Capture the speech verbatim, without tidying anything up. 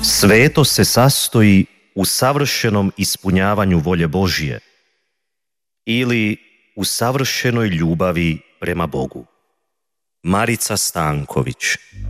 Sveto se sastoji u savršenom ispunjavanju volje Božje ili u savršenoj ljubavi prema Bogu. Marica Stanković.